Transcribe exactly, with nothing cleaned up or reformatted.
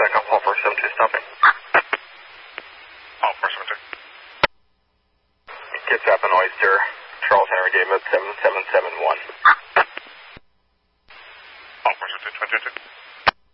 back up, Hall four seven two, stopping. Hall four seven two. Kitsap and Oyster, Charles Henry David seven seven seven one.